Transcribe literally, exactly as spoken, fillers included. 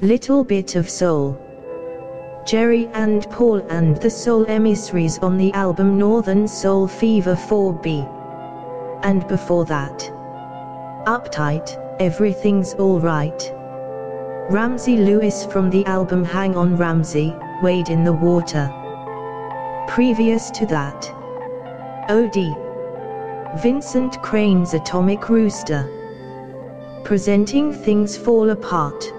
Little Bit of Soul. Jerry and Paul and the Soul Emissaries on the album Northern Soul Fever four B. And before that, Uptight, Everything's Alright. Ramsey Lewis from the album Hang On Ramsey, Wade in the Water. Previous to that, O D. Vincent Crane's Atomic Rooster. Presenting Things Fall Apart.